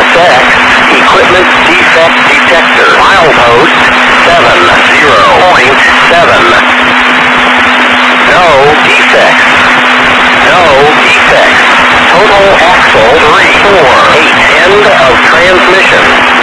FX, equipment defect detector. Milepost 70.7. No defects. No defects. Total axle 348. End of transmission.